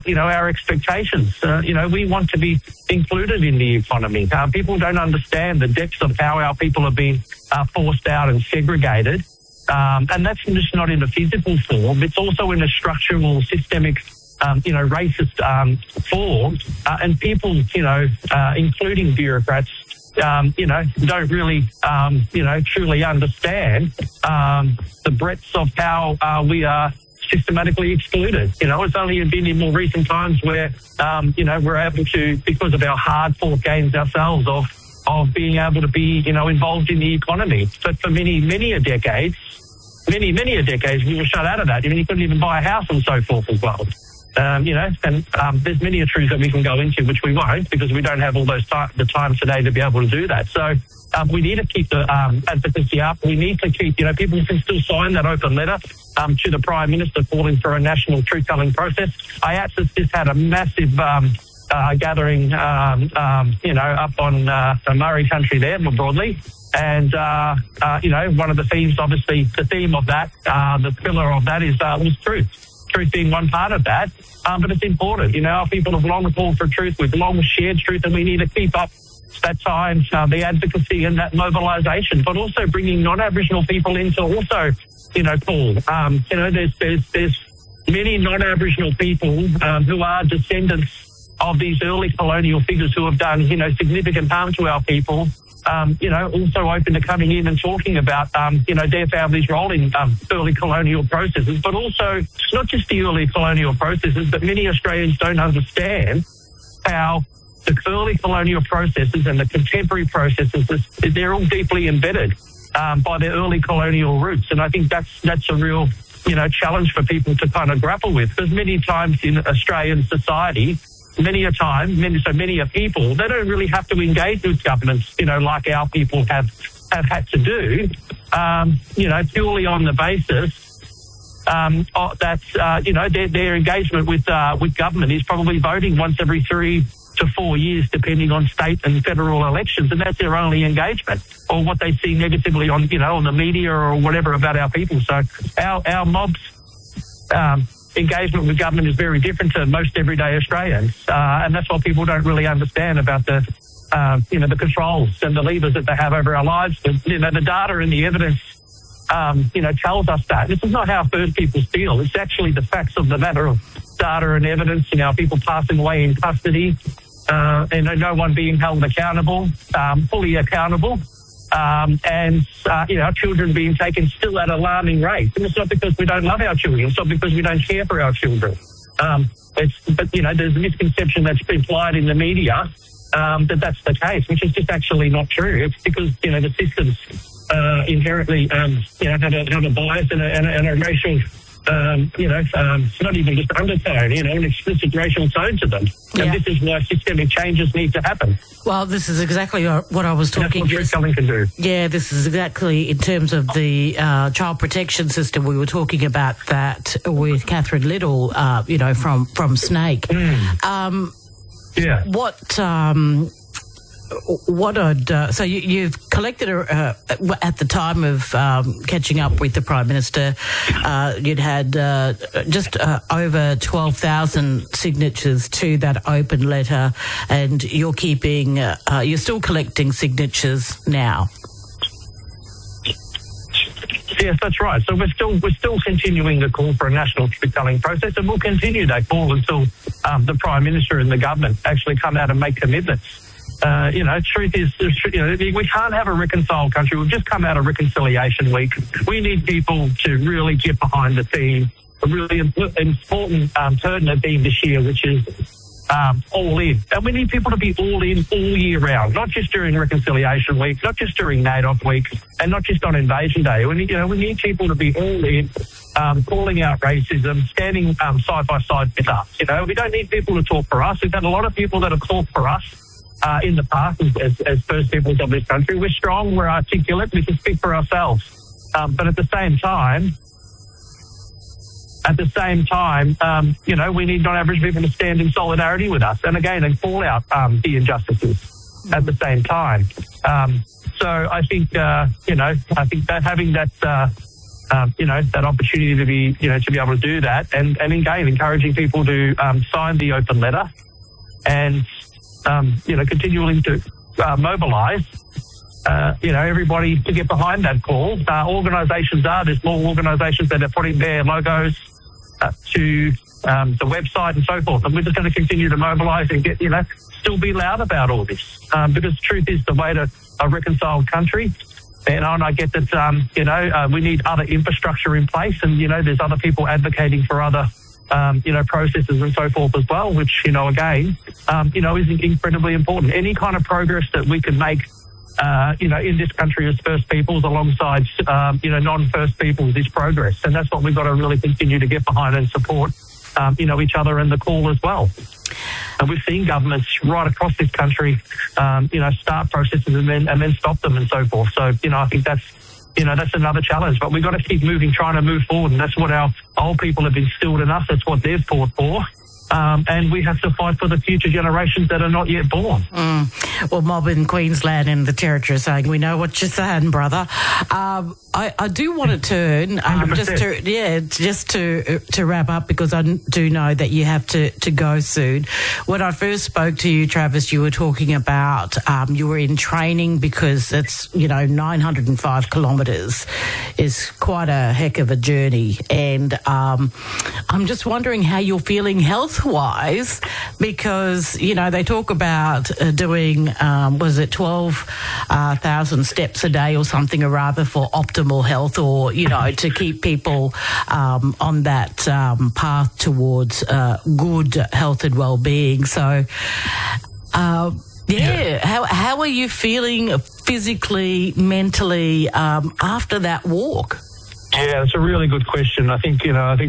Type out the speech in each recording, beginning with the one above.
our expectations. We want to be included in the economy. People don't understand the depths of how our people are being forced out and segregated. And that's just not in a physical form. It's also in a structural, systemic, racist form. And people, including bureaucrats, don't really, truly understand the breadth of how we are systematically excluded. It's only been in more recent times where, we're able to, because of our hard-fought gains ourselves of being able to be, involved in the economy. But for many a decades, we were shut out of that. You couldn't even buy a house and so forth as well. There's many truths that we can go into, which we won't, because we don't have all the time today to be able to do that. So we need to keep the advocacy up. We need to keep, people can still sign that open letter to the Prime Minister calling for a national truth-telling process. IATSIS just had a massive gathering, up on Murray country there more broadly. And, one of the themes, obviously, the theme of that, the pillar of that was truth. Truth being one part of that, but it's important. Our people have long called for truth. We've long shared truth, and we need to keep up that time, the advocacy and that mobilisation, but also bringing non-Aboriginal people in to also, call. There's many non-Aboriginal people who are descendants of these early colonial figures who have done, significant harm to our people. Also open to coming in and talking about, their family's role in early colonial processes, but also not just the early colonial processes, but many Australians don't understand how the early colonial processes and the contemporary processes, they're all deeply embedded by their early colonial roots. And I think that's a real, challenge for people to kind of grapple with, because many times in Australian society, many people, they don't really have to engage with governments, like our people have had to do, purely on the basis that their engagement with government is probably voting once every 3 to 4 years, depending on state and federal elections, and that's their only engagement, or what they see negatively on the media or whatever about our people. So our mobs. Engagement with government is very different to most everyday Australians, and that's what people don't really understand about the controls and the levers that they have over our lives. The data and the evidence, tells us that. This is not how First Peoples feel. It's actually the facts of the matter of data and evidence. People passing away in custody, and no one being held accountable, fully accountable. Our children being taken still at alarming rates. And it's not because we don't love our children. It's not because we don't care for our children. There's a misconception that's been applied in the media that's the case, which is just actually not true. It's because, the systems inherently, have a bias and a racial, not even just undertone, an explicit racial tone to them. Yeah. And this is why systemic changes need to happen. Well, this is exactly what I was talking about. That's what truth-telling can do. Yeah, this is exactly in terms of the child protection system. We were talking about that with Catherine Little, from Snake. So you've collected at the time of catching up with the Prime Minister, you'd had just over 12,000 signatures to that open letter, and you're still collecting signatures now. Yes, that's right. So we're still continuing the call for a national truth-telling process, and we'll continue that call until the Prime Minister and the government actually come out and make commitments. Truth is, we can't have a reconciled country. We've just come out of Reconciliation Week. We need people to really get behind the theme, a really important, pertinent theme this year, which is all in. And we need people to be all in all year round, not just during Reconciliation Week, not just during NAIDOC Week, and not just on Invasion Day. We need people to be all in, calling out racism, standing side by side with us. We don't need people to talk for us. We've had a lot of people that have talked for us in the past as First Peoples of this country. We're strong, we're articulate, we can speak for ourselves. But at the same time, we need non-Aboriginal people to stand in solidarity with us, and again, and call out the injustices at the same time. So I think, that having that that opportunity to be, to be able to do that, and again, encouraging people to sign the open letter and, continuing to mobilise, everybody to get behind that call. There's more organisations that are putting their logos to the website and so forth, and we're just going to continue to mobilise and get, still be loud about all this, because the truth is the way to a reconciled country. And I get that, we need other infrastructure in place, and, there's other people advocating for other, processes and so forth as well, which, again, is incredibly important. Any kind of progress that we can make, in this country as First Peoples alongside, non-First Peoples is progress. And that's what we've got to really continue to get behind and support, each other in the call as well. And we've seen governments right across this country, start processes and then stop them and so forth. So, I think that's another challenge. But we've got to keep moving, trying to move forward. And that's what our old people have instilled in us. That's what they've fought for. And we have to fight for the future generations that are not yet born. Well, mob in Queensland and the Territory are saying, we know what you're saying, brother. I do want to turn just to wrap up, because I do know that you have to go soon. When I first spoke to you, Travis, you were talking about you were in training because it's 905 kilometres is quite a heck of a journey, and I'm just wondering how you're feeling health-wise, because they talk about doing 12,000 steps a day or something, or rather, for optimal health, or to keep people on that path towards good health and well-being. So how are you feeling physically, mentally after that walk? Yeah, it's a really good question. I think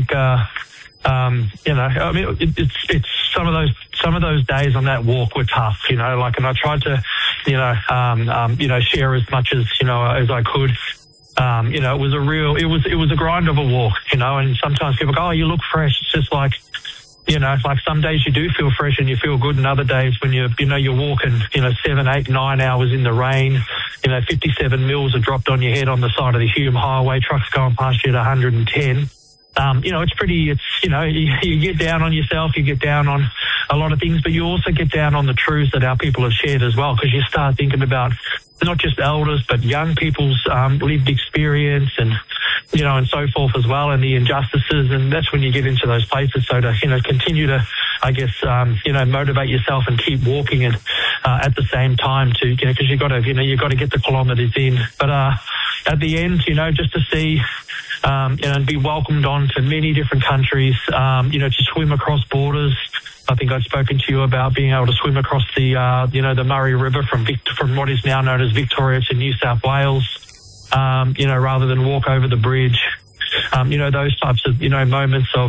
it's some of those days on that walk were tough, and I tried to, share as much as I could. It was a grind of a walk, and sometimes people go, oh, you look fresh. It's just like, like some days you do feel fresh and you feel good, and other days when you're walking, 7, 8, 9 hours in the rain, 57 mils are dropped on your head on the side of the Hume Highway, trucks going past you at 110. You get down on yourself, you get down on a lot of things, but you also get down on the truths that our people have shared as well, because you start thinking about not just elders, but young people's lived experience and, and so forth as well, and the injustices, and that's when you get into those places. So to, continue to, I guess, motivate yourself and keep walking, and at the same time to, because you've got to get the kilometres in. But at the end, just to see, and be welcomed on to many different countries, to swim across borders. I think I've spoken to you about being able to swim across the, the Murray River from what is now known as Victoria to New South Wales, rather than walk over the bridge. Those types of, moments of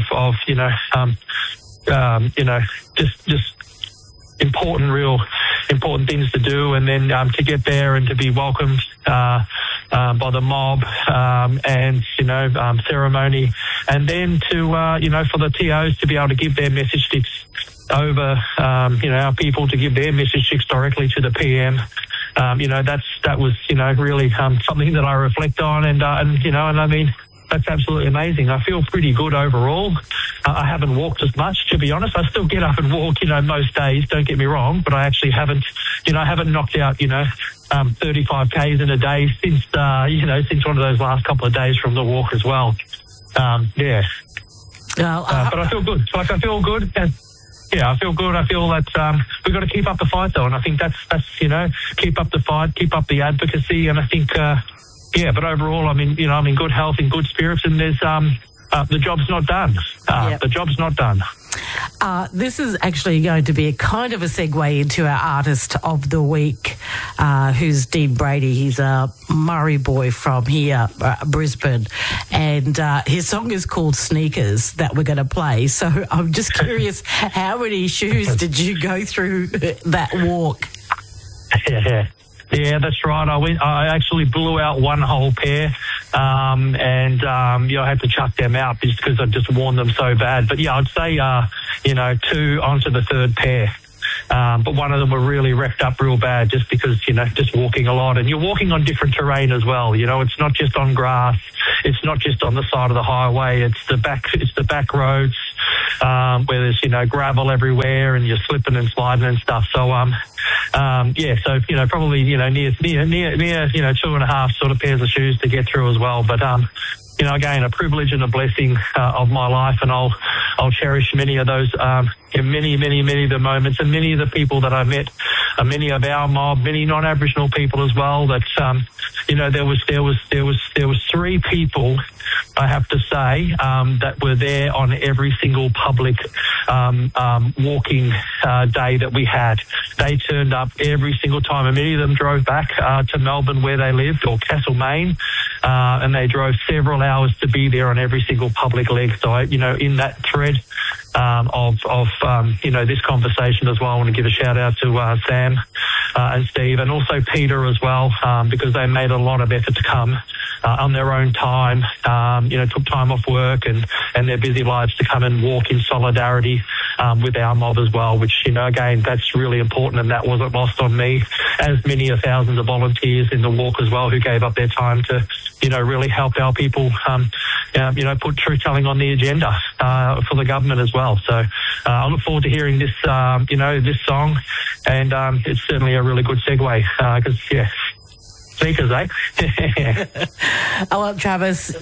just important things to do, and then to get there and to be welcomed by the mob, and ceremony, and then to for the TOs to be able to give their message sticks over, our people to give their message sticks directly to the PM. That was really something that I reflect on, and I mean, that's absolutely amazing. I feel pretty good overall. I haven't walked as much, to be honest. I still get up and walk, most days, don't get me wrong, but I actually haven't knocked out, 35 Ks in a day since one of those last couple of days from the walk as well. But I feel good. I feel good. And, I feel good. I feel that we've got to keep up the fight, though, and I think that's keep up the fight, keep up the advocacy, and I think but overall, I'm in good health and good spirits, and there's the job's not done. The job's not done. This is actually going to be a kind of a segue into our artist of the week, who's Dean Brady. He's a Murray boy from here, Brisbane, and his song is called Sneakers that we're going to play. So I'm just curious, how many shoes did you go through that walk? Yeah, that's right. I actually blew out one whole pair, and I had to chuck them out just because I'd just worn them so bad. But yeah, I'd say 2 onto the third pair. but one of them were really wrecked up real bad just because, just walking a lot. And you're walking on different terrain as well. It's not just on grass. It's not just on the side of the highway. It's the back roads where there's, gravel everywhere and you're slipping and sliding and stuff. So, probably, near 2.5 sort of pairs of shoes to get through as well. But, again, a privilege and a blessing of my life, and I'll cherish many of those, many of the moments, and many of the people that I met, many of our mob, many non-Aboriginal people as well. That there was 3 people, I have to say, that were there on every single public walking day that we had. They turned up every single time, and many of them drove back to Melbourne where they lived, or Castlemaine, and they drove several hours to be there on every single public leg. So, in that thread of this conversation as well, I want to give a shout out to Sam and Steve, and also Peter as well, because they made a lot of effort to come on their own time, took time off work and their busy lives to come and walk in solidarity with our mob as well, which, again, that's really important, and that wasn't lost on me, as many of thousands of volunteers in the walk as well who gave up their time to, really help our people, put truth-telling on the agenda for the government as well. So I look forward to hearing this, this song, and it's certainly a really good segue because, speakers, eh? Well, Travis,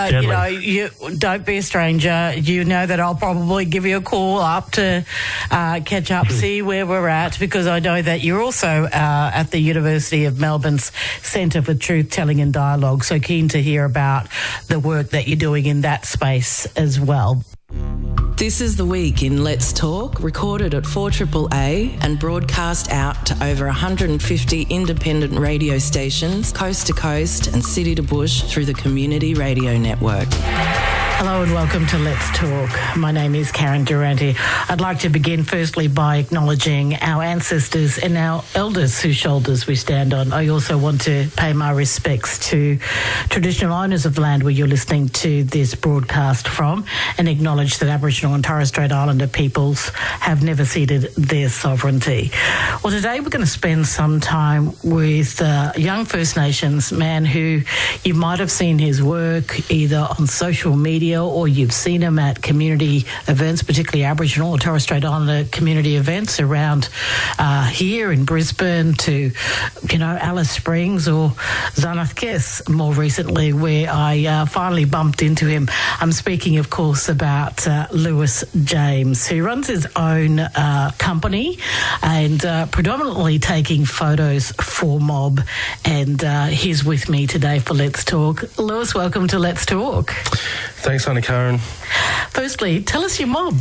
you don't be a stranger. You know that I'll probably give you a call up to catch up, see where we're at, because I know that you're also at the University of Melbourne's Centre for Truth Telling and Dialogue, so keen to hear about the work that you're doing in that space as well. This is The Week in Let's Talk, recorded at 4AAA and broadcast out to over 150 independent radio stations, coast to coast and city to bush through the Community Radio Network. Hello and welcome to Let's Talk. My name is Karen Durante. I'd like to begin firstly by acknowledging our ancestors and our elders whose shoulders we stand on. I also want to pay my respects to traditional owners of the land where you're listening to this broadcast from, and acknowledge that Aboriginal and Torres Strait Islander peoples have never ceded their sovereignty. Well, today we're going to spend some time with a young First Nations man who you might have seen his work either on social media or you've seen him at community events, particularly Aboriginal or Torres Strait Islander community events around here in Brisbane to, Alice Springs or Xanathkes more recently, where I finally bumped into him. I'm speaking, of course, about Lewis James, who runs his own company and predominantly taking photos for mob. And he's with me today for Let's Talk. Lewis, welcome to Let's Talk. Thanks, Honey Karen. Firstly, tell us your mob.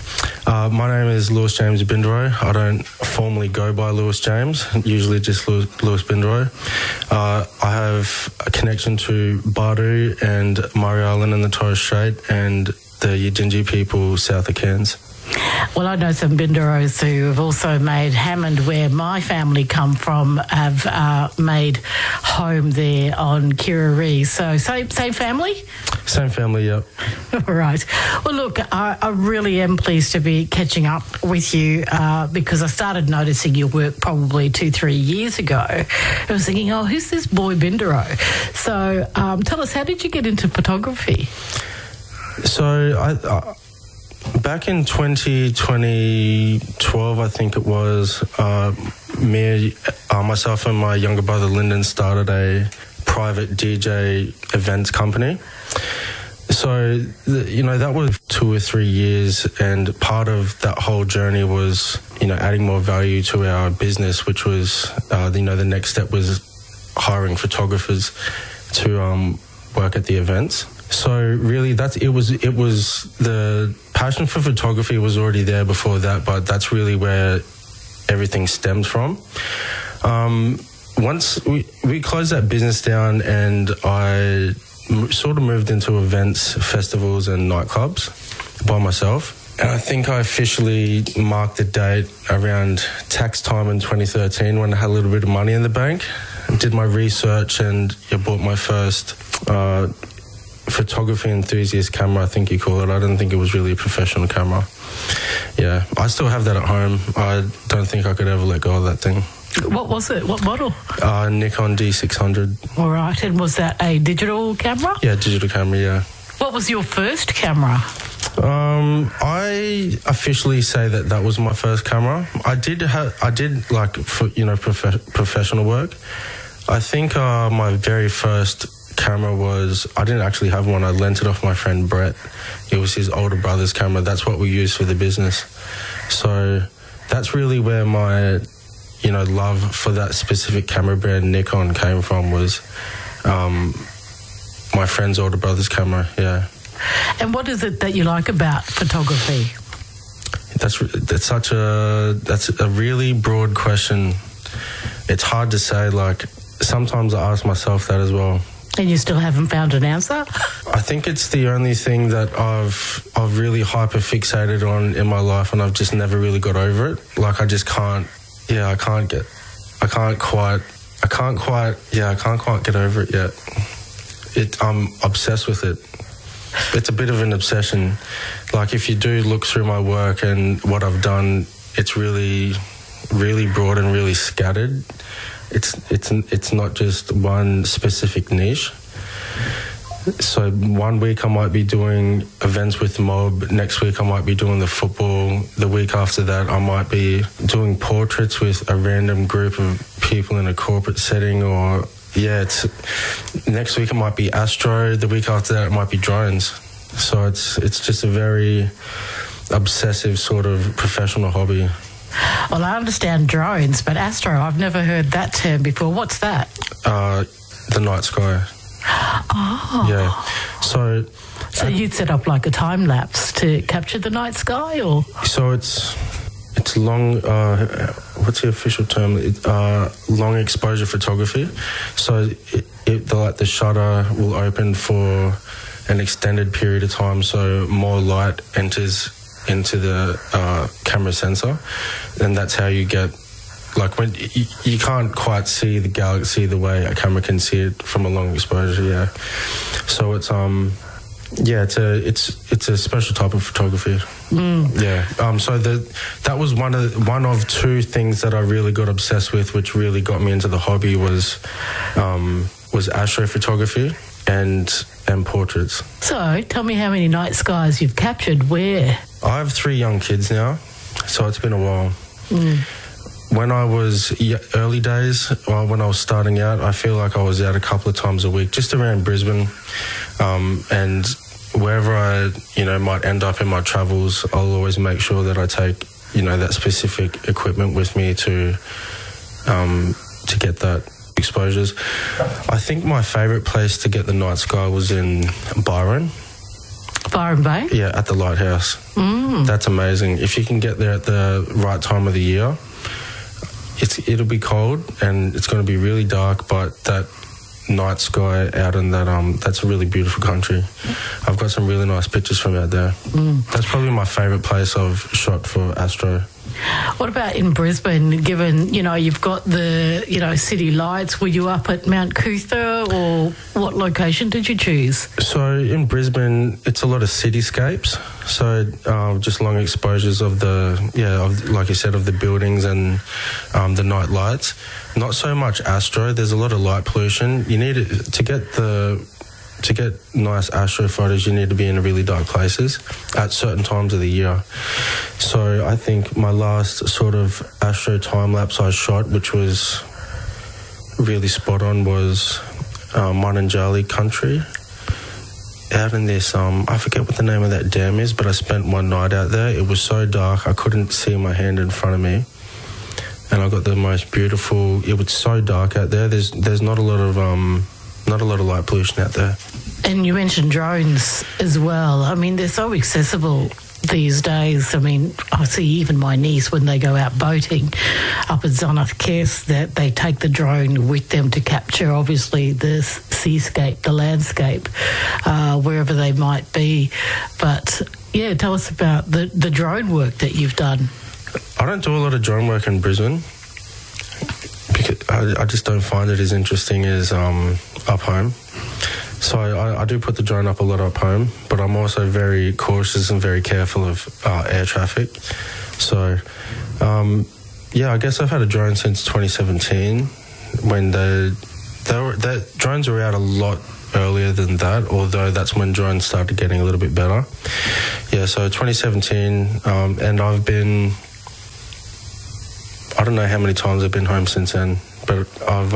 My name is Lewis James Bindro. I don't formally go by Lewis James, usually just Lewis Bindro. I have a connection to Bardu and Murray Island in the Torres Strait and the Yidinji people south of Cairns. Well, I know some Binderos who have also made Hammond, where my family come from, have made home there on Kirraree. So same family? Same family, yep. All right. Well, look, I really am pleased to be catching up with you because I started noticing your work probably 2-3 years ago. I was thinking, who's this boy Bindero? So tell us, how did you get into photography? So I back in 2012, I think it was, myself and my younger brother Lyndon started a private DJ events company. So, that was 2 or 3 years, and part of that whole journey was, adding more value to our business, which was, the next step was hiring photographers to work at the events. So really, it was the passion for photography was already there before that, but that's really where everything stemmed from. Once we closed that business down, and I sort of moved into events, festivals, and nightclubs by myself. And I think I officially marked the date around tax time in 2013 when I had a little bit of money in the bank. I did my research and bought my first photography enthusiast camera, I think you call it. I didn't think it was really a professional camera. Yeah, I still have that at home. I don't think I could ever let go of that thing. What was it? What model? Nikon D600. All right, and was that a digital camera? Yeah, digital camera, yeah. What was your first camera? I officially say that was my first camera. I did like professional work. I think my very first camera was, I didn't actually have one. I lent it off my friend Brett. It was his older brother's camera. That's what we used for the business. So that's really where my love for that specific camera brand Nikon came from, was my friend's older brother's camera. Yeah. And what is it that you like about photography? That's a really broad question. It's hard to say. Like, sometimes I ask myself that as well. And you still haven't found an answer? I think it's the only thing that I've really hyper fixated on in my life, and I've just never really got over it. Like, I just can't. Yeah, I can't quite get over it yet. I'm obsessed with it. It's a bit of an obsession. Like, if you do look through my work and what I've done, it's really, really broad and really scattered. It's not just one specific niche. So one week I might be doing events with Mob. Next week I might be doing the football. The week after that I might be doing portraits with a random group of people in a corporate setting. Or next week it might be astro. The week after that it might be drones. So it's just a very obsessive sort of professional hobby. Well, I understand drones, but astro, I've never heard that term before. What's that? The night sky. Oh. Yeah. So you'd set up like a time lapse to capture the night sky, or? So it's long. What's the official term? Long exposure photography. So the shutter will open for an extended period of time, so more light enters into the camera sensor, and that's how you get, like, when you can't quite see the galaxy the way a camera can see it from a long exposure. Yeah. So it's it's a special type of photography. Yeah. So that was one of two things that I really got obsessed with, which really got me into the hobby, was astrophotography and portraits. So tell me how many night skies you've captured. Where? I have 3 young kids now, so it's been a while. When I was early days, when I was starting out, I feel like I was out a couple of times a week, just around Brisbane, and wherever I might end up in my travels, I'll always make sure that I take that specific equipment with me to get that exposures. I think my favourite place to get the night sky was in Byron. Byron Bay? Yeah, at the lighthouse. That's amazing. If you can get there at the right time of the year, it'll be cold and it's going to be really dark, but that night sky out in that's a really beautiful country. I've got some really nice pictures from out there. That's probably my favourite place I've shot for astro. What about in Brisbane, given, you've got the, city lights? Were you up at Mount Cootha, or what location did you choose? So in Brisbane, it's a lot of cityscapes. So just long exposures of like you said, of the buildings and the night lights. Not so much astro. There's a lot of light pollution. You need to get nice astro photos, you need to be in really dark places at certain times of the year. So I think my last sort of astro time-lapse I shot, which was really spot on, was Mununjali country. Out in this, I forget what the name of that dam is, but I spent one night out there. It was so dark, I couldn't see my hand in front of me. And I got the most beautiful, it was so dark out there. There's not a lot of light pollution out there. And you mentioned drones as well. I mean, they're so accessible these days. I mean, I see even my niece, when they go out boating up at Zonnath Kes, that they take the drone with them to capture, obviously, the seascape, the landscape, wherever they might be. But, yeah, tell us about the drone work that you've done. I don't do a lot of drone work in Brisbane, because I just don't find it as interesting as up home. So I do put the drone up a lot up home, but I'm also very cautious and very careful of air traffic. So, I guess I've had a drone since 2017 when the drones were out a lot earlier than that, although that's when drones started getting a little bit better. Yeah, so 2017, and I've been, I don't know how many times I've been home since then, but I've,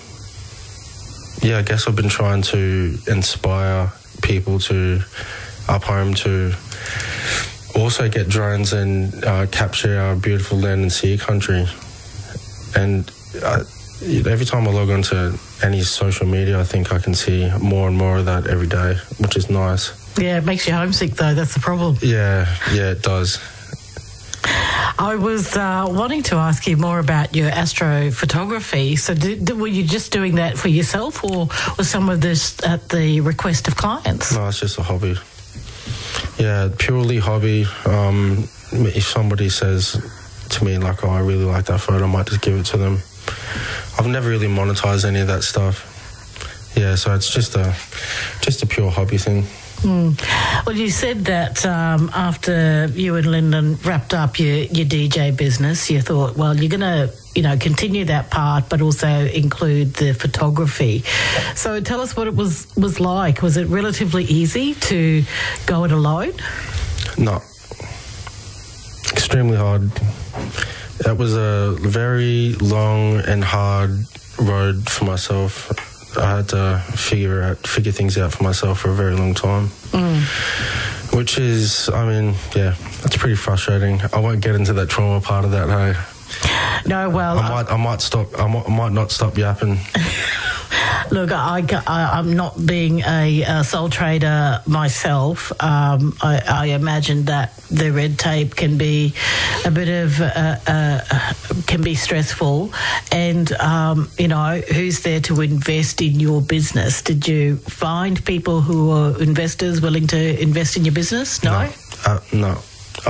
I guess I've been trying to inspire people to, up home, to also get drones and capture our beautiful land and sea country. And every time I log onto any social media, I think I can see more and more of that every day, which is nice. Yeah, it makes you homesick though, that's the problem. Yeah, it does. I was wanting to ask you more about your astrophotography. So were you just doing that for yourself, or was some of this at the request of clients? No, it's just a hobby. Yeah, purely hobby. If somebody says to me, like, oh, I really like that photo, I might just give it to them. I've never really monetized any of that stuff. Yeah, so it's just a pure hobby thing. Well, you said that after you and Lyndon wrapped up your DJ business, you thought, well, you're going to, continue that part, but also include the photography. So tell us what it was like. Was it relatively easy to go it alone? No. Extremely hard. That was a very long and hard road for myself. I had to figure things out for myself for a very long time, which is, that's pretty frustrating. I won't get into that trauma part of that, hey. No, well, I might not stop yapping. Look, I'm not being a sole trader myself. I imagine that the red tape can be a bit of can be stressful, and who's there to invest in your business? Did you find people who are investors willing to invest in your business? No. No.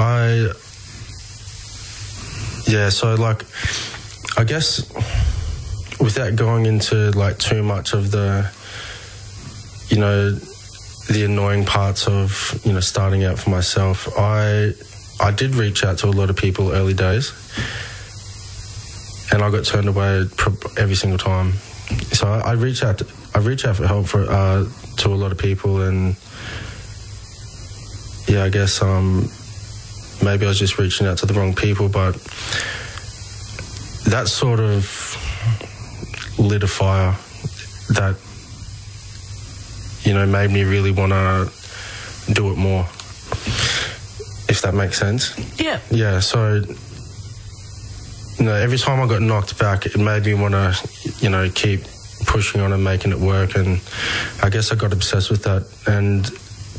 So I guess, without going into too much of the annoying parts of starting out for myself, I did reach out to a lot of people early days, and I got turned away every single time. So I reach out for help to a lot of people, and I guess maybe I was just reaching out to the wrong people, but that sort of lit a fire that made me really want to do it more, if that makes sense. Yeah, so every time I got knocked back, it made me want to keep pushing on and making it work, and I guess I got obsessed with that. And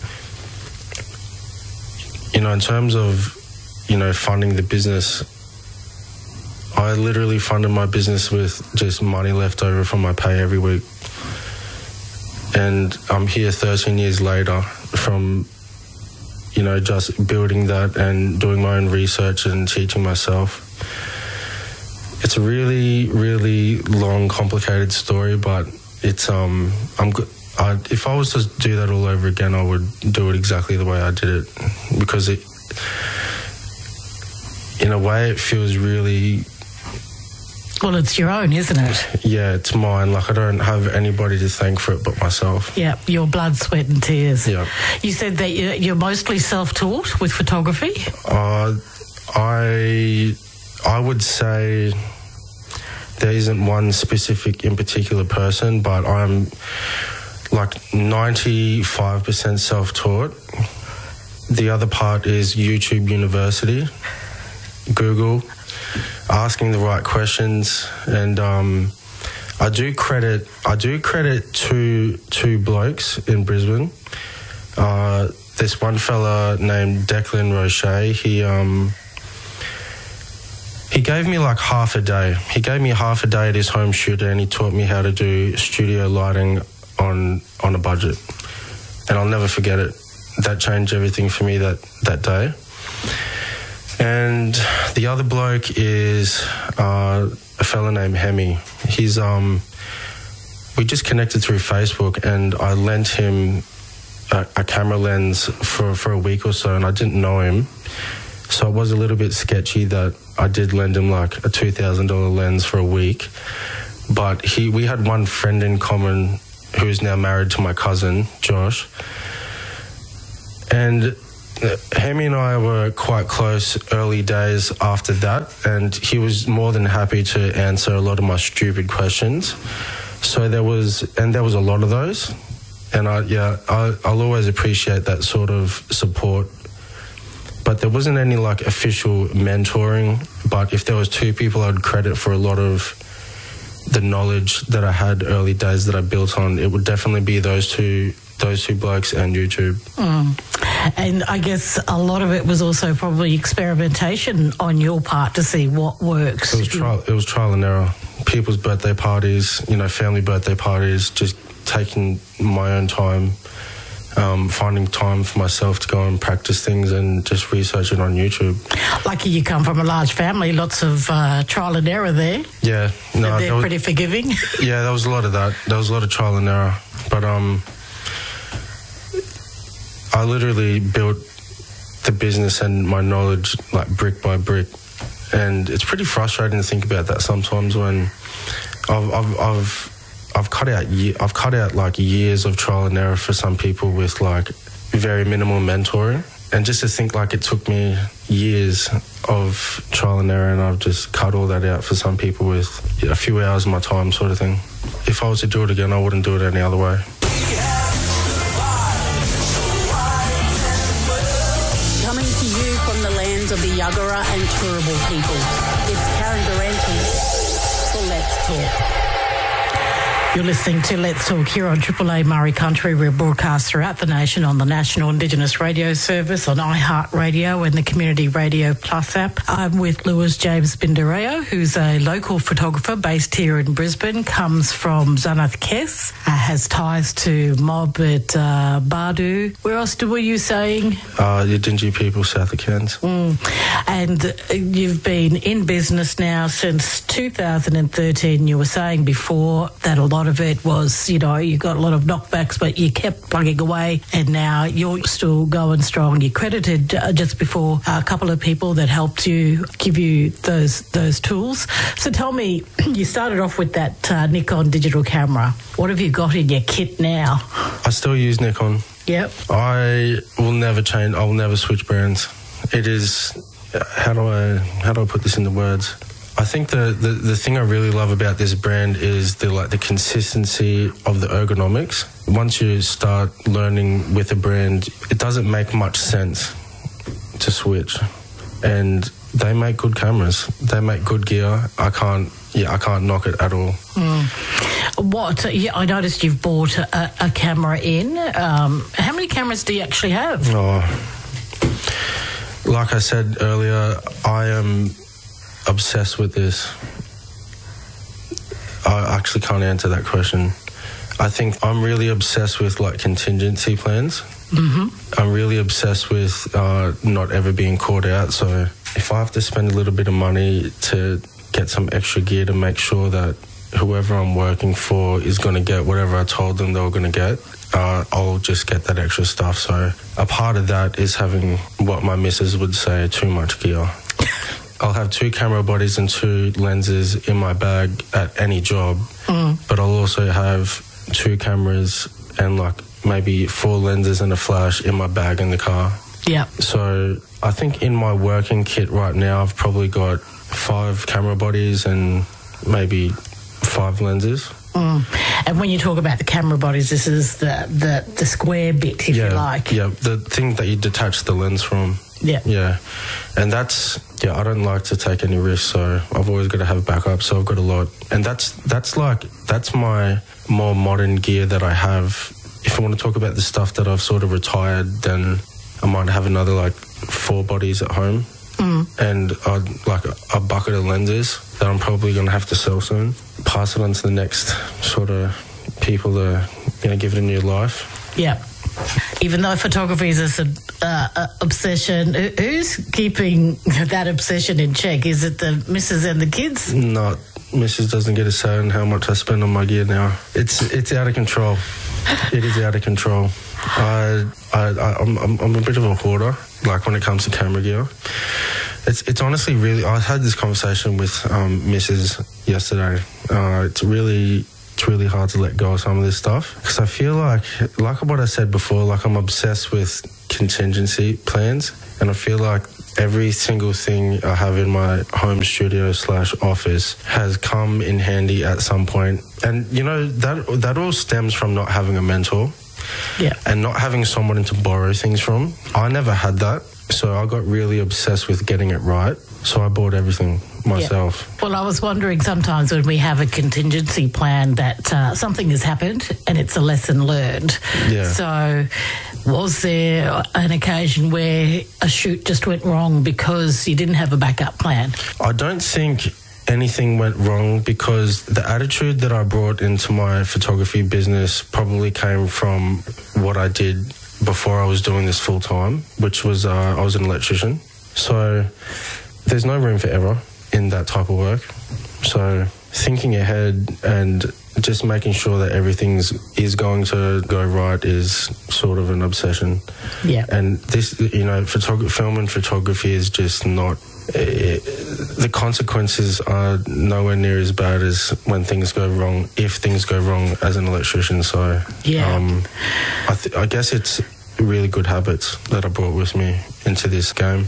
in terms of funding the business, I literally funded my business with just money left over from my pay every week. And I'm here 13 years later from, just building that and doing my own research and teaching myself. It's a really, really long, complicated story, but it's, I'm good. If I was to do that all over again, I would do it exactly the way I did it, because in a way, it feels really... Well, it's your own, isn't it? Yeah, it's mine. I don't have anybody to thank for it but myself. Yeah, your blood, sweat and tears. Yeah. You said that you're mostly self-taught with photography? I would say there isn't one specific in particular person, but I'm 95% self-taught. The other part is YouTube University, Google, asking the right questions, and I do credit two blokes in Brisbane. This one fella named Declan Roche. He gave me half a day. He gave me half a day at his home studio, and he taught me how to do studio lighting on a budget. And I'll never forget it. That changed everything for me that day. And the other bloke is a fella named Hemi. He's we just connected through Facebook, and I lent him a camera lens for a week or so, and I didn't know him. So it was a little bit sketchy that I did lend him like a $2,000 lens for a week. But we had one friend in common who is now married to my cousin, Josh. And Hemi and I were quite close early days after that, and he was more than happy to answer a lot of my stupid questions. So there was a lot of those. And I'll always appreciate that sort of support. But there wasn't any like official mentoring. But if there was two people I'd credit for a lot of the knowledge that I had early days that I built on, it would definitely be those two blokes and YouTube. And I guess a lot of it was also probably experimentation on your part to see what works. It was trial and error. People's birthday parties, family birthday parties, just taking my own time, finding time for myself to go and practice things and just research it on YouTube. Lucky you come from a large family, lots of trial and error there. Yeah. No, they're pretty forgiving. Yeah, there was a lot of that. There was a lot of trial and error. But I literally built the business and my knowledge like brick by brick. And it's pretty frustrating to think about that sometimes when I've cut out like years of trial and error for some people with like very minimal mentoring, and just to think like it took me years of trial and error, and I've just cut all that out for some people with a few hours of my time, sort of thing. If I was to do it again, I wouldn't do it any other way. Coming to you from the lands of the Yuggera and Turrbal people, it's Karen Durante for Let's Talk. You're listening to Let's Talk here on Triple A Murray Country. We're broadcast throughout the nation on the National Indigenous Radio Service, on iHeartRadio and the Community Radio Plus app. I'm with Lewis James Bindereo, who's a local photographer based here in Brisbane, comes from Zanath Kes, has ties to mob at Bardu. Where else were you saying? The Dingy people south of Cairns. And you've been in business now since 2013. You were saying before that a lot of it was, you got a lot of knockbacks, but you kept plugging away, and now you're still going strong. You credited just before a couple of people that helped you, give you those tools. So tell me, you started off with that Nikon digital camera. What have you got in your kit now? I still use Nikon. Yep. I will never change. I will never switch brands. It is, how do I put this into words? I think the thing I really love about this brand is the consistency of the ergonomics. Once you start learning with a brand, it doesn't make much sense to switch. And they make good cameras. They make good gear. I can't knock it at all. I noticed you've bought a camera in. How many cameras do you actually have? Like I said earlier, I am obsessed with this. I actually can't answer that question. I think I'm really obsessed with like contingency plans. Mm-hmm. I'm really obsessed with not ever being caught out. So if I have to spend a little bit of money to get some extra gear to make sure that whoever I'm working for is going to get whatever I told them they were going to get, I'll just get that extra stuff. So a part of that is having what my missus would say too much gear. I'll have 2 camera bodies and 2 lenses in my bag at any job, but I'll also have 2 cameras and like maybe 4 lenses and a flash in my bag in the car. Yeah. So I think in my working kit right now, I've probably got 5 camera bodies and maybe 5 lenses. And when you talk about the camera bodies, this is the square bit, if you like. Yeah, the thing that you detach the lens from. Yeah. Yeah. And I don't like to take any risks, so I've always got to have backup, so I've got a lot. And that's my more modern gear that I have. If I want to talk about the stuff that I've sort of retired, then I might have another like 4 bodies at home. And like a bucket of lenses that I'm probably going to have to sell soon. Pass it on to the next sort of people that are going to give it a new life. Yeah. Even though photography is an obsession, who's keeping that obsession in check? Is it the missus and the kids? Not Mrs. doesn't get a say on how much I spend on my gear now. It's out of control. It is out of control. I'm a bit of a hoarder, like when it comes to camera gear. It's honestly really. I had this conversation with Mrs. yesterday. It's really hard to let go of some of this stuff because I feel like what I said before, like I'm obsessed with contingency plans, and I feel like every single thing I have in my home studio / office has come in handy at some point. And you know, that all stems from not having a mentor. Yeah. And not having someone to borrow things from. I never had that. So I got really obsessed with getting it right. So I bought everything myself. Yeah. Well, I was wondering sometimes when we have a contingency plan that something has happened and it's a lesson learned. Yeah. So was there an occasion where a shoot just went wrong because you didn't have a backup plan? I don't think anything went wrong because the attitude that I brought into my photography business probably came from what I did before I was doing this full time, which was I was an electrician. So there's no room for error in that type of work. So thinking ahead and just making sure that everything is going to go right is sort of an obsession. Yeah. And this, you know, film and photography is just not. The consequences are nowhere near as bad as when things go wrong, if things go wrong as an electrician. So yeah. I guess it's really good habits that I brought with me into this game.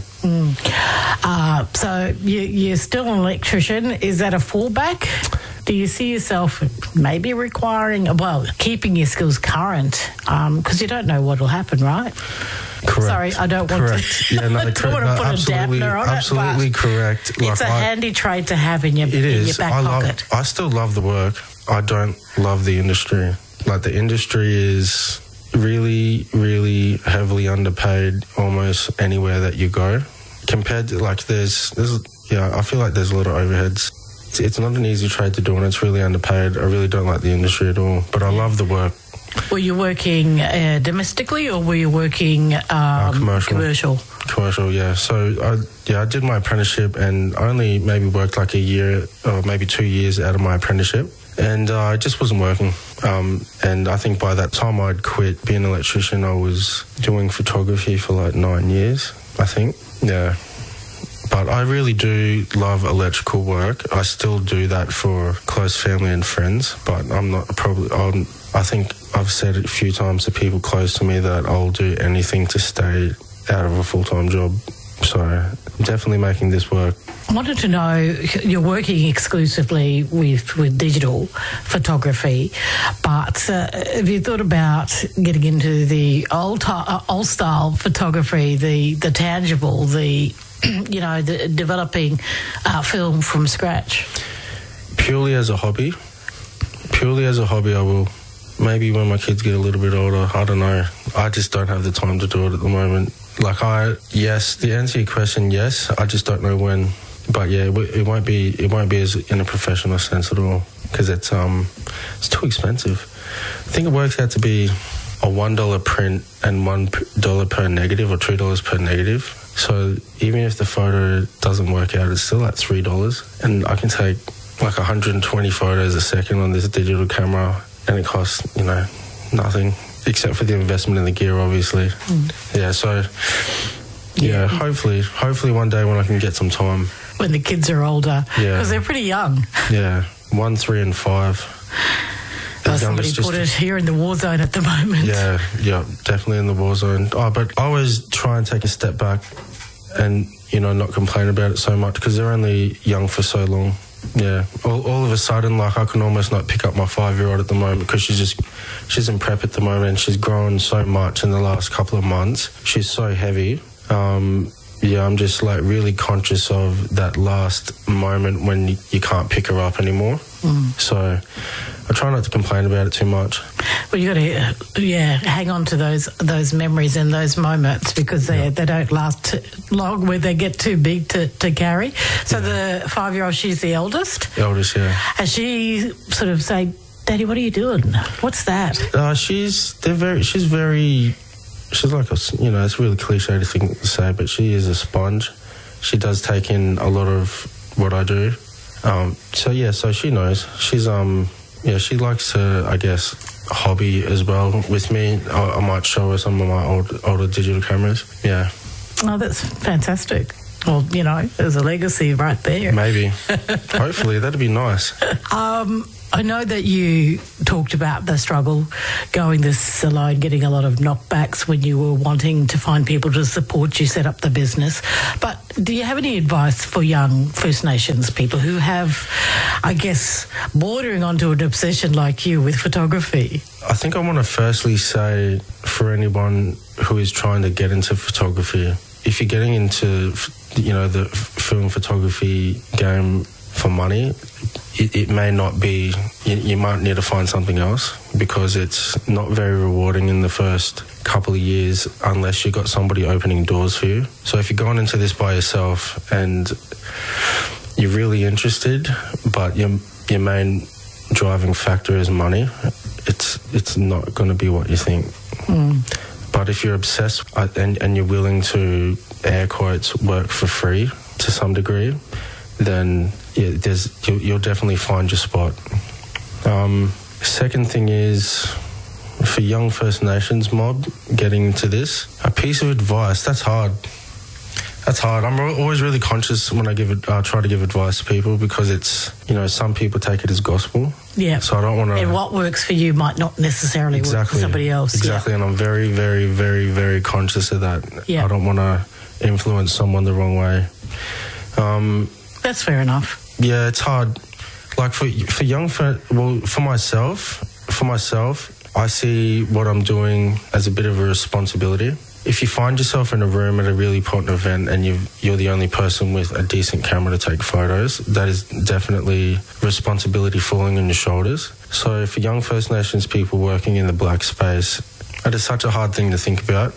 So you're still an electrician. Is that a fallback? Do you see yourself maybe keeping your skills current? Because you don't know what will happen, right? Correct. Sorry, I don't want to. Yeah, no, I don't want to put a dampener on absolutely it. correct. It's a handy trade to have in your back pocket. I still love the work. I don't love the industry. Like the industry is really, really heavily underpaid almost anywhere that you go. Compared to I feel like there's a lot of overheads. It's not an easy trade to do, and it's really underpaid. I really don't like the industry at all, but I love the work. Were you working domestically or were you working commercial? Commercial, yeah. So I did my apprenticeship and only maybe worked like a year or maybe 2 years out of my apprenticeship, and I just wasn't working. And I think by that time I'd quit being an electrician. I was doing photography for like 9 years, I think. Yeah. But I really do love electrical work. I still do that for close family and friends, but I think I've said it a few times to people close to me that I'll do anything to stay out of a full-time job. So I'm definitely making this work. I wanted to know, you're working exclusively with digital photography, but have you thought about getting into the old-style photography, the tangible, the developing film from scratch? Purely as a hobby, I will. Maybe when my kids get a little bit older, I don't know. I just don't have the time to do it at the moment. The answer to your question, yes. I just don't know when. But yeah, it won't be as in a professional sense at all because it's too expensive. I think it works out to be a $1 print and $1 per negative or $2 per negative. So even if the photo doesn't work out, it's still like $3. And I can take like 120 photos a second on this digital camera, and it costs, nothing except for the investment in the gear, obviously. Yeah, so yeah, hopefully one day when I can get some time. When the kids are older, because they're pretty young. Yeah, 1, 3 and 5. Somebody put it here in the war zone at the moment. Yeah, definitely in the war zone. But I always try and take a step back and, not complain about it so much because they're only young for so long. Yeah, all of a sudden, I can almost not pick up my 5-year-old at the moment because she's in prep at the moment and she's grown so much in the last couple of months. She's so heavy. I'm just really conscious of that last moment when you can't pick her up anymore. So I try not to complain about it too much. Well, you got to, hang on to those memories and those moments because they don't last long when they get too big to carry. So the 5-year-old, she's the eldest? Eldest, yeah. And she sort of say, Daddy, what are you doing? What's that? She's like it's really cliche to say, but she is a sponge. She does take in a lot of what I do, So she knows. She's she likes to, I guess, hobby as well with me. I might show her some of my older digital cameras. Yeah. Oh, that's fantastic. Well, there's a legacy right there. Maybe. Hopefully, that'd be nice. I know that you talked about the struggle going this alone, getting a lot of knockbacks when you were wanting to find people to support you set up the business. But do you have any advice for young First Nations people who have, I guess, bordering onto an obsession like you with photography? I think I want to firstly say, for anyone who is trying to get into photography, if you're getting into, the film photography game for money, it may not be, you might need to find something else, because it's not very rewarding in the first couple of years unless you've got somebody opening doors for you. So if you're going into this by yourself and you're really interested, but your main driving factor is money, it's not going to be what you think. But if you're obsessed and you're willing to, air quotes, work for free to some degree, then you'll definitely find your spot. Second thing is, for young First Nations mob getting into this, a piece of advice. That's hard. I'm always really conscious when I try to give advice to people, because it's, some people take it as gospel. Yeah. So I don't want to. And what works for you might not necessarily work for somebody else. Exactly. Yeah. And I'm very, very, very, very conscious of that. Yeah. I don't want to influence someone the wrong way. That's fair enough. Yeah, it's hard. Like for myself, I see what I'm doing as a bit of a responsibility. If you find yourself in a room at a really important event and you're the only person with a decent camera to take photos, that is definitely responsibility falling on your shoulders. So for young First Nations people working in the black space, that is such a hard thing to think about.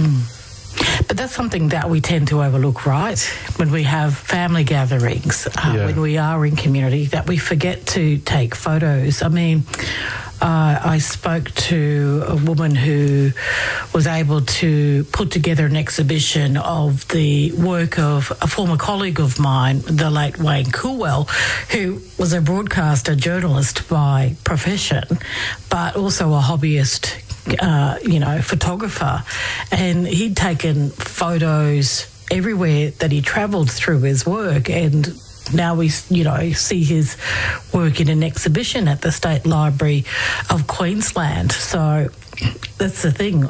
But that's something that we tend to overlook, right? When we have family gatherings, when we are in community, that we forget to take photos. I mean, I spoke to a woman who was able to put together an exhibition of the work of a former colleague of mine, the late Wayne Coolwell, who was a broadcaster journalist by profession, but also a hobbyist photographer, and he'd taken photos everywhere that he travelled through his work, and now we see his work in an exhibition at the State Library of Queensland. So that's the thing,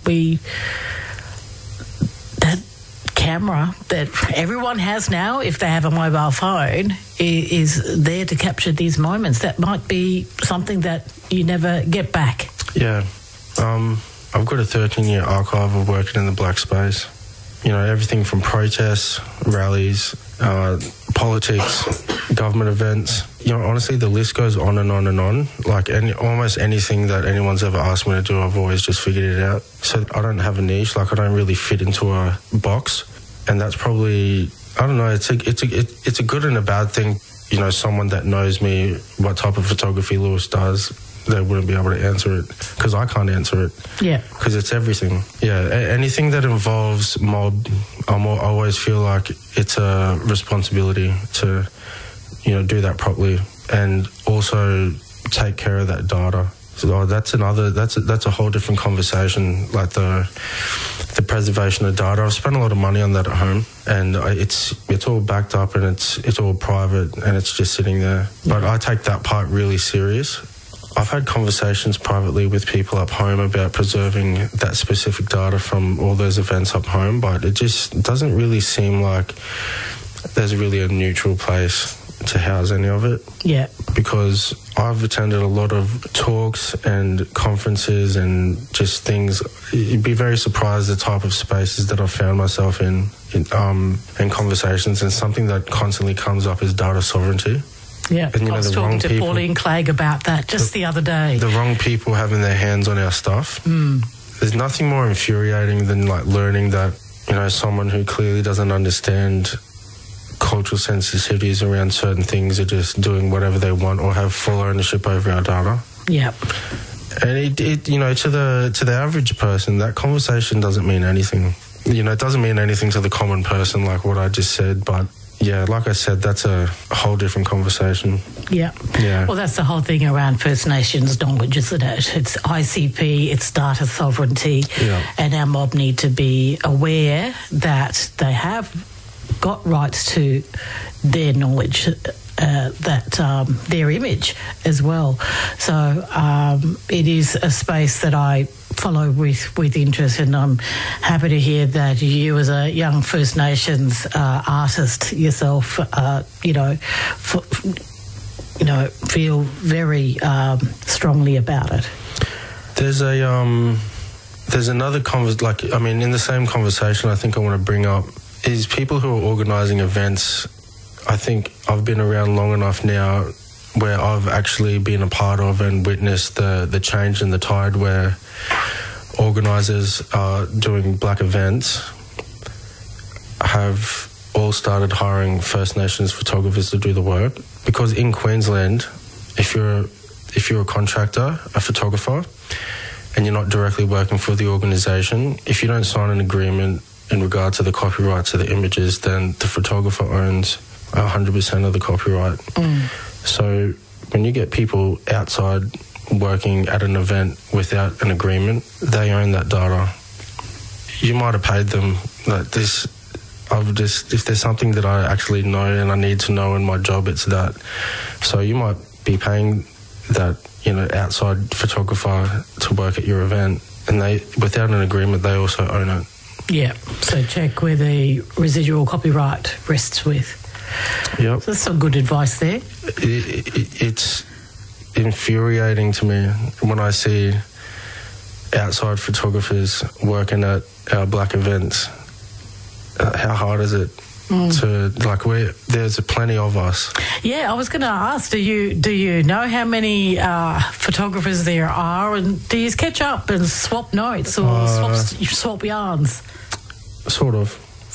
that camera that everyone has now, if they have a mobile phone, is there to capture these moments. That might be something that you never get back. Yeah. I've got a 13-year archive of working in the black space. Everything from protests, rallies, politics, government events. Honestly, the list goes on and on and on. Like almost anything that anyone's ever asked me to do, I've always just figured it out. So I don't have a niche. Like I don't really fit into a box, and that's probably, I don't know. It's a good and a bad thing. Someone that knows me, what type of photography Lewis does, they wouldn't be able to answer it, because I can't answer it. Yeah. Because it's everything. Yeah. Anything that involves mob, I always feel like it's a responsibility to, do that properly, and also take care of that data. So that's a whole different conversation. Like the preservation of data. I've spent a lot of money on that at home, and it's all backed up, and it's all private, and it's just sitting there. But I take that part really serious. I've had conversations privately with people up home about preserving that specific data from all those events up home, but it just doesn't really seem like there's really a neutral place to house any of it. Yeah. Because I've attended a lot of talks and conferences and just things. You'd be very surprised the type of spaces that I've found myself in conversations, and something that constantly comes up is data sovereignty. Yeah, and, I was talking to Pauline Clegg about that just the other day. The wrong people having their hands on our stuff. There's nothing more infuriating than learning that, someone who clearly doesn't understand cultural sensitivities around certain things are just doing whatever they want or have full ownership over our data. Yep. And to the average person, that conversation doesn't mean anything. It doesn't mean anything to the common person, like what I just said, but yeah, like I said, that's a whole different conversation. Yeah. Yeah. Well, that's the whole thing around First Nations knowledge, isn't it? It's ICP, it's data sovereignty, and our mob need to be aware that they have got rights to their knowledge, their image as well. So it is a space that I follow with interest, and I'm happy to hear that you, as a young First Nations artist yourself, feel very strongly about it. There's another in the same conversation I think I want to bring up is people who are organising events. I think I've been around long enough now where I've actually been a part of and witnessed the change in the tide where organisers doing black events have all started hiring First Nations photographers to do the work. Because in Queensland, if you're a contractor, a photographer, and you're not directly working for the organisation, if you don't sign an agreement in regard to the copyright to the images, then the photographer owns 100% of the copyright. So when you get people outside working at an event without an agreement, they own that data. You might have paid them like this. If there's something that I actually know and I need to know in my job, it's that. So you might be paying that, outside photographer to work at your event, and they, without an agreement, they also own it. Yeah. So check where the residual copyright rests with. Yep. So that's some good advice there. It's infuriating to me when I see outside photographers working at our black events. How hard is it to there's plenty of us. Yeah, I was going to ask, do you know how many photographers there are, and do you catch up and swap notes or swap yarns? Sort of.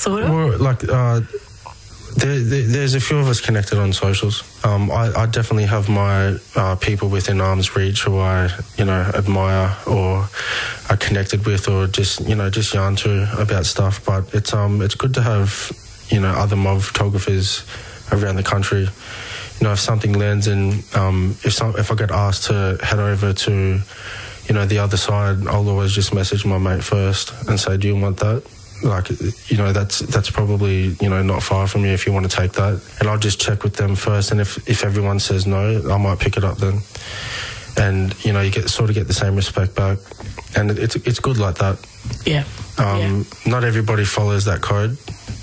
Or there's a few of us connected on socials. I definitely have my people within arm's reach who I admire or are connected with, or just yarn to about stuff. But it's good to have other mob photographers around the country. If something lands in, if I get asked to head over to the other side, I'll always just message my mate first and say, do you want that? That's probably not far from you if you want to take that, and I'll just check with them first, and if everyone says no, I might pick it up then, and you get the same respect back, and it's good like that. Yeah. Not everybody follows that code.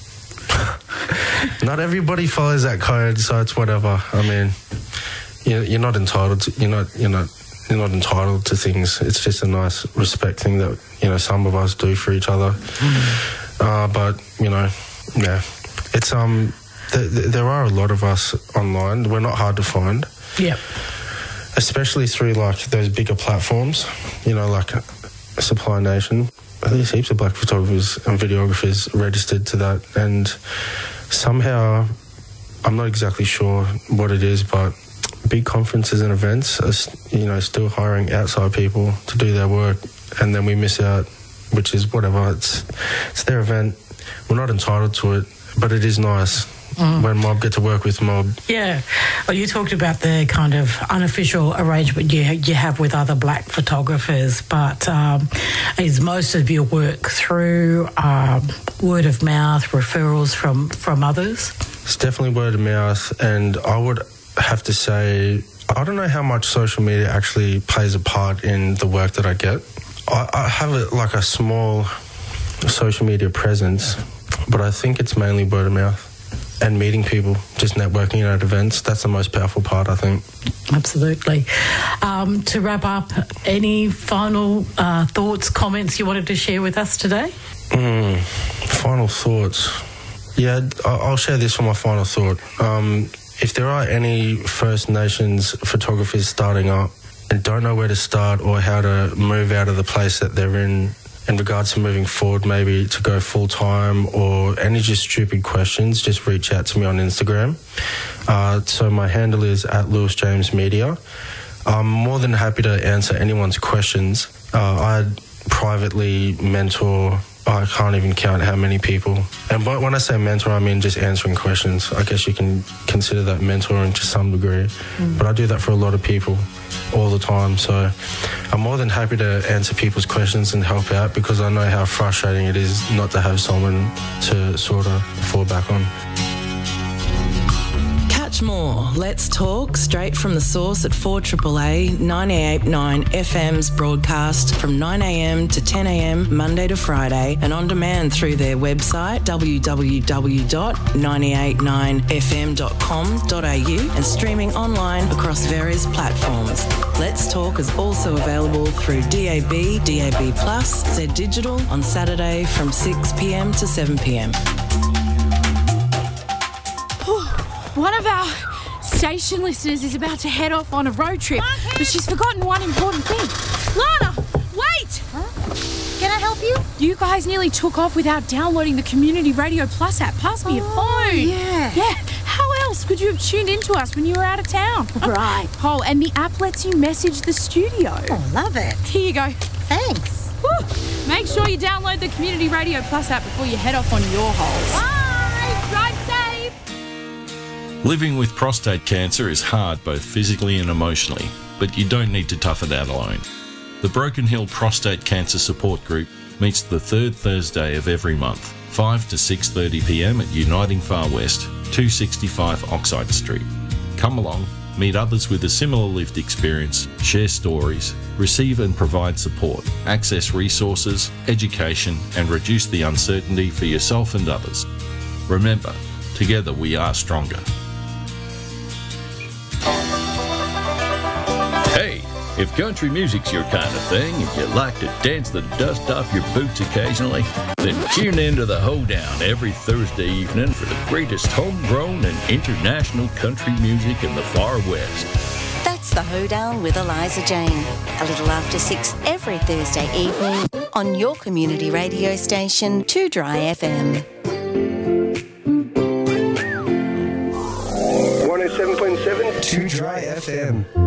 Not everybody follows that code, so it's whatever. I mean, you're not entitled to, you're not entitled to things. It's just a nice respect thing that some of us do for each other. But it's there are a lot of us online. We're not hard to find. Yep. Especially through those bigger platforms, like Supply Nation. There's heaps of black photographers and videographers registered to that, and somehow I'm not exactly sure what it is, but big conferences and events are, still hiring outside people to do their work, and then we miss out, which is whatever. It's their event. We're not entitled to it, but it is nice when mob get to work with mob. Yeah. Well, you talked about the kind of unofficial arrangement you have with other black photographers, but is most of your work through word of mouth, referrals from others? It's definitely word of mouth, and I would have to say, I don't know how much social media actually plays a part in the work that I get. I have a small social media presence, but I think it's mainly word of mouth and meeting people, just networking at events. That's the most powerful part, I think. Absolutely. To wrap up, any final thoughts, comments you wanted to share with us today? Final thoughts. Yeah, I'll share this for my final thought. If there are any First Nations photographers starting up and don't know where to start or how to move out of the place that they're in regards to moving forward, maybe to go full-time, or any just stupid questions, just reach out to me on Instagram. So my handle is @LewisJamesMedia. I'm more than happy to answer anyone's questions. I privately mentor I can't even count how many people. And when I say mentor, I mean just answering questions. I guess you can consider that mentoring to some degree. But I do that for a lot of people all the time. So I'm more than happy to answer people's questions and help out, because I know how frustrating it is not to have someone to sort of fall back on. Catch more Let's Talk straight from the source at 4AAA 98.9 FM's broadcast from 9am to 10am Monday to Friday, and on demand through their website www.989fm.com.au and streaming online across various platforms. Let's Talk is also available through DAB, DAB+, Z Digital on Saturday from 6pm to 7pm. One of our station listeners is about to head off on a road trip, but she's forgotten one important thing. Lana, wait! Huh? Can I help you? You guys nearly took off without downloading the Community Radio Plus app. Pass me your phone. Yeah. Yeah. How else could you have tuned into us when you were out of town? Right. Oh, and the app lets you message the studio. Oh, love it. Here you go. Thanks. Woo. Make sure you download the Community Radio Plus app before you head off on your holes. Bye. Drive safe. Living with prostate cancer is hard both physically and emotionally, but you don't need to tough it out alone. The Broken Hill Prostate Cancer Support Group meets the third Thursday of every month, 5 to 6:30pm at Uniting Far West, 265 Oxide Street. Come along, meet others with a similar lived experience, share stories, receive and provide support, access resources, education, and reduce the uncertainty for yourself and others. Remember, together we are stronger. Hey, if country music's your kind of thing and you like to dance the dust off your boots occasionally, then tune in to The Hoedown every Thursday evening for the greatest homegrown and international country music in the Far West. That's The Hoedown with Eliza Jane, a little after 6 every Thursday evening on your community radio station, 2 Dry FM. 107.7 2 Dry FM.